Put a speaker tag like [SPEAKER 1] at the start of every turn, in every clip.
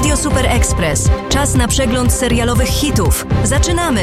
[SPEAKER 1] Radio Super Express. Czas na przegląd serialowych hitów. Zaczynamy!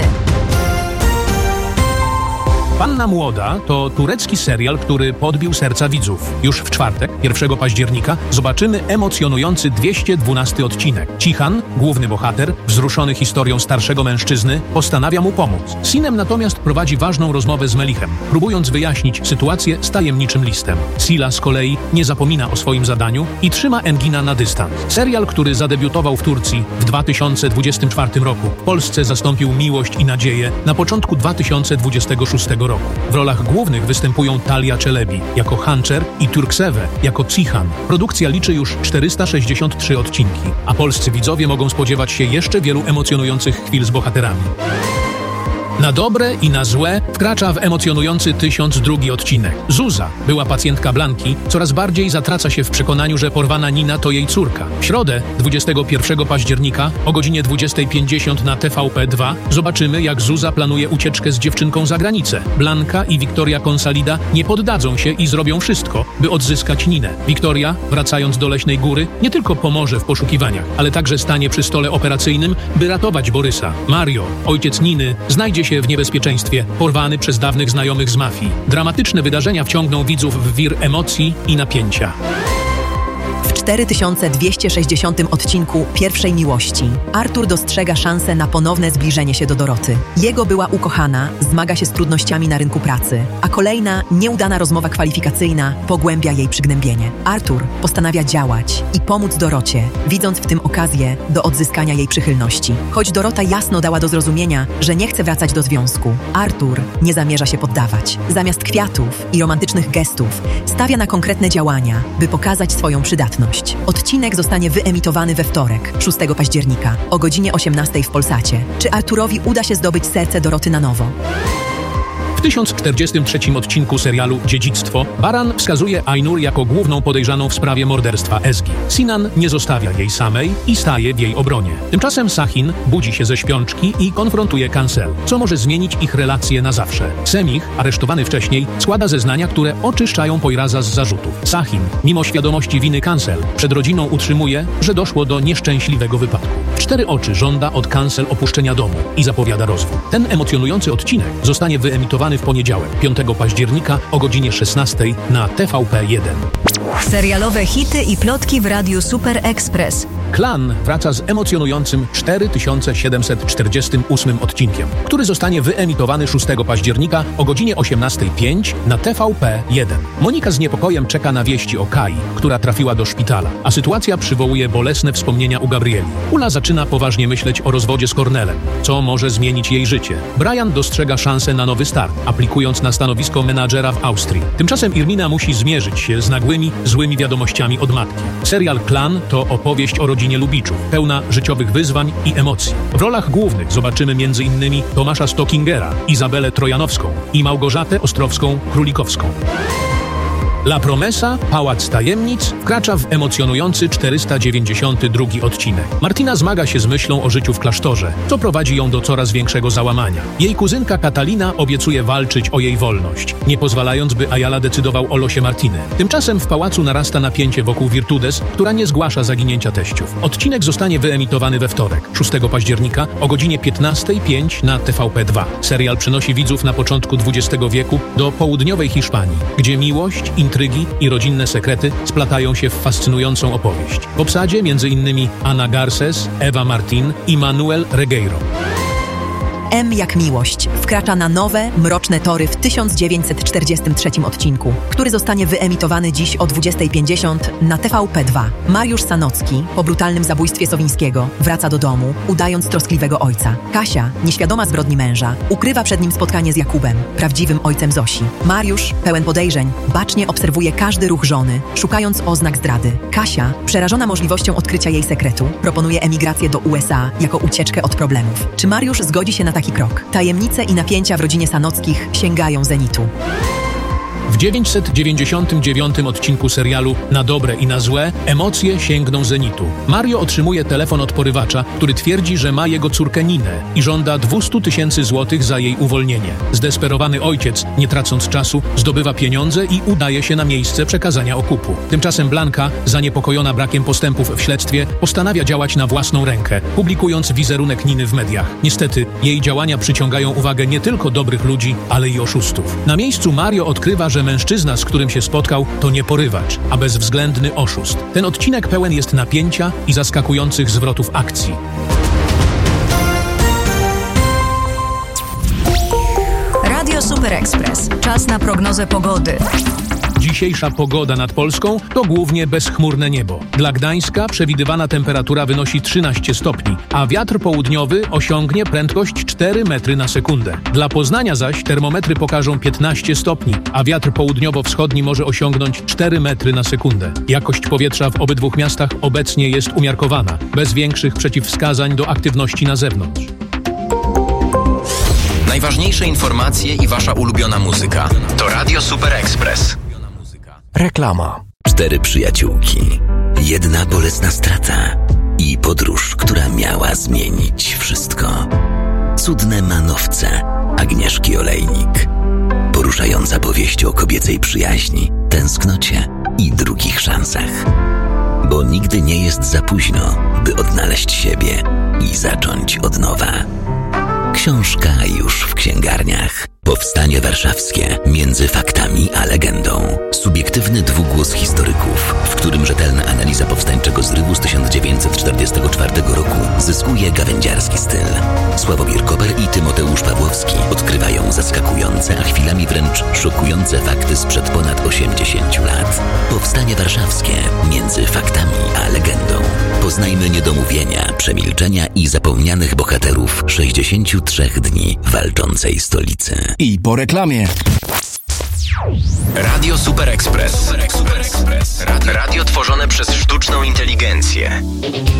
[SPEAKER 2] Panna Młoda to turecki serial, który podbił serca widzów. Już w czwartek, 1 października, zobaczymy emocjonujący 212 odcinek. Cihan, główny bohater, wzruszony historią starszego mężczyzny, postanawia mu pomóc. Sinem natomiast prowadzi ważną rozmowę z Melichem, próbując wyjaśnić sytuację z tajemniczym listem. Sila z kolei nie zapomina o swoim zadaniu i trzyma Engina na dystans. Serial, który zadebiutował w Turcji w 2024 roku, w Polsce zastąpił Miłość i Nadzieję na początku 2026 roku. W rolach głównych występują Talia Czelebi jako Hancher i Turkseve jako Cihan. Produkcja liczy już 463 odcinki, a polscy widzowie mogą spodziewać się jeszcze wielu emocjonujących chwil z bohaterami. Na dobre i na złe wkracza w emocjonujący 1002 odcinek. Zuza, była pacjentka Blanki, coraz bardziej zatraca się w przekonaniu, że porwana Nina to jej córka. W środę, 21 października o godzinie 20:50 na TVP2 zobaczymy, jak Zuza planuje ucieczkę z dziewczynką za granicę. Blanka i Wiktoria Consalida nie poddadzą się i zrobią wszystko, by odzyskać Ninę. Wiktoria, wracając do Leśnej Góry, nie tylko pomoże w poszukiwaniach, ale także stanie przy stole operacyjnym, by ratować Borysa. Mario, ojciec Niny, znajdzie się w niebezpieczeństwie, porwany przez dawnych znajomych z mafii. Dramatyczne wydarzenia wciągną widzów w wir emocji i napięcia.
[SPEAKER 3] W 4260 odcinku Pierwszej Miłości Artur dostrzega szansę na ponowne zbliżenie się do Doroty. Jego była ukochana zmaga się z trudnościami na rynku pracy, a kolejna nieudana rozmowa kwalifikacyjna pogłębia jej przygnębienie. Artur postanawia działać i pomóc Dorocie, widząc w tym okazję do odzyskania jej przychylności. Choć Dorota jasno dała do zrozumienia, że nie chce wracać do związku, Artur nie zamierza się poddawać. Zamiast kwiatów i romantycznych gestów stawia na konkretne działania, by pokazać swoją przydatność. Odcinek zostanie wyemitowany we wtorek, 6 października, o godzinie 18 w Polsacie. Czy Arturowi uda się zdobyć serce Doroty na nowo?
[SPEAKER 2] W 1043 odcinku serialu Dziedzictwo Baran wskazuje Ainur jako główną podejrzaną w sprawie morderstwa Ezgi. Sinan nie zostawia jej samej i staje w jej obronie. Tymczasem Sahin budzi się ze śpiączki i konfrontuje Kancel, co może zmienić ich relacje na zawsze. Semih, aresztowany wcześniej, składa zeznania, które oczyszczają Poiraza z zarzutów. Sahin, mimo świadomości winy Kancel, przed rodziną utrzymuje, że doszło do nieszczęśliwego wypadku. W 4 oczy żąda od Kancel opuszczenia domu i zapowiada rozwód. Ten emocjonujący odcinek zostanie wyemitowany w poniedziałek, 5 października o godzinie 16 na TVP1.
[SPEAKER 1] Serialowe hity i plotki w Radiu Super Express.
[SPEAKER 2] Klan wraca z emocjonującym 4748 odcinkiem, który zostanie wyemitowany 6 października o godzinie 18:05 na TVP1. Monika z niepokojem czeka na wieści o Kai, która trafiła do szpitala, a sytuacja przywołuje bolesne wspomnienia u Gabrieli. Ula zaczyna poważnie myśleć o rozwodzie z Cornelem, co może zmienić jej życie. Brian dostrzega szansę na nowy start, aplikując na stanowisko menadżera w Austrii. Tymczasem Irmina musi zmierzyć się z nagłymi, złymi wiadomościami od matki. Serial Klan to opowieść o rodzinie Lubiczów, pełna życiowych wyzwań i emocji. W rolach głównych zobaczymy m.in. Tomasza Stockingera, Izabelę Trojanowską i Małgorzatę Ostrowską-Królikowską. La Promesa, Pałac Tajemnic wkracza w emocjonujący 492 odcinek. Martina zmaga się z myślą o życiu w klasztorze, co prowadzi ją do coraz większego załamania. Jej kuzynka Katalina obiecuje walczyć o jej wolność, nie pozwalając, by Ayala decydował o losie Martiny. Tymczasem w pałacu narasta napięcie wokół Virtudes, która nie zgłasza zaginięcia teściów. Odcinek zostanie wyemitowany we wtorek, 6 października o godzinie 15:05 na TVP2. Serial przenosi widzów na początku XX wieku do południowej Hiszpanii, gdzie miłość, intrygi i rodzinne sekrety splatają się w fascynującą opowieść. W obsadzie m.in. Ana Garces, Ewa Martin i Manuel Regueiro.
[SPEAKER 3] M jak miłość wkracza na nowe, mroczne tory w 1943 odcinku, który zostanie wyemitowany dziś o 20:50 na TVP2. Mariusz Sanocki po brutalnym zabójstwie Sowińskiego wraca do domu, udając troskliwego ojca. Kasia, nieświadoma zbrodni męża, ukrywa przed nim spotkanie z Jakubem, prawdziwym ojcem Zosi. Mariusz, pełen podejrzeń, bacznie obserwuje każdy ruch żony, szukając oznak zdrady. Kasia, przerażona możliwością odkrycia jej sekretu, proponuje emigrację do USA jako ucieczkę od problemów. Czy Mariusz zgodzi się na taki krok? Tajemnice i napięcia w rodzinie Sanockich sięgają zenitu.
[SPEAKER 2] W 999 odcinku serialu Na dobre i na złe emocje sięgną zenitu. Mario otrzymuje telefon od porywacza, który twierdzi, że ma jego córkę Ninę i żąda 200 000 złotych za jej uwolnienie. Zdesperowany ojciec, nie tracąc czasu, zdobywa pieniądze i udaje się na miejsce przekazania okupu. Tymczasem Blanka, zaniepokojona brakiem postępów w śledztwie, postanawia działać na własną rękę, publikując wizerunek Niny w mediach. Niestety, jej działania przyciągają uwagę nie tylko dobrych ludzi, ale i oszustów. Na miejscu Mario odkrywa, że mężczyzna, z którym się spotkał, to nie porywacz, a bezwzględny oszust. Ten odcinek pełen jest napięcia i zaskakujących zwrotów akcji.
[SPEAKER 1] Radio Super Express. Czas na prognozę pogody.
[SPEAKER 2] Dzisiejsza pogoda nad Polską to głównie bezchmurne niebo. Dla Gdańska przewidywana temperatura wynosi 13 stopni, a wiatr południowy osiągnie prędkość 4 metry na sekundę. Dla Poznania zaś termometry pokażą 15 stopni, a wiatr południowo-wschodni może osiągnąć 4 metry na sekundę. Jakość powietrza w obydwu miastach obecnie jest umiarkowana, bez większych przeciwwskazań do aktywności na zewnątrz.
[SPEAKER 4] Najważniejsze informacje i wasza ulubiona muzyka to Radio Super Express.
[SPEAKER 5] Reklama. 4 przyjaciółki, jedna bolesna strata i podróż, która miała zmienić wszystko. Cudne manowce Agnieszki Olejnik. Poruszająca powieść o kobiecej przyjaźni, tęsknocie i drugich szansach. Bo nigdy nie jest za późno, by odnaleźć siebie i zacząć od nowa. Książka już w księgarniach. Powstanie warszawskie między faktami a legendą. Subiektywny dwugłos historyków, w którym rzetelna analiza powstańczego zrywu z 1944 roku zyskuje gawędziarski styl. Sławomir Koper i Tymoteusz Pawłowski odkrywają zaskakujące, a chwilami wręcz szokujące fakty sprzed ponad 80 lat. Powstanie warszawskie między faktami a legendą. Poznajmy niedomówienia, przemilczenia i zapomnianych bohaterów 63 dni walczącej stolicy.
[SPEAKER 6] I po reklamie.
[SPEAKER 4] Radio Super Express. Radio tworzone przez sztuczną inteligencję.